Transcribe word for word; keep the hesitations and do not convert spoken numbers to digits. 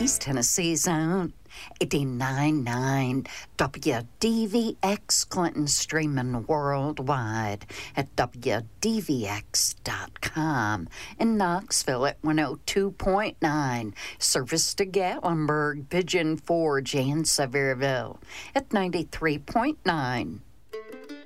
East Tennessee's own eighty-nine point nine W D V X Clinton, streaming worldwide at W D V X dot com. In Knoxville at one oh two point nine. Service to Gatlinburg, Pigeon Forge, and Sevierville at ninety-three point nine.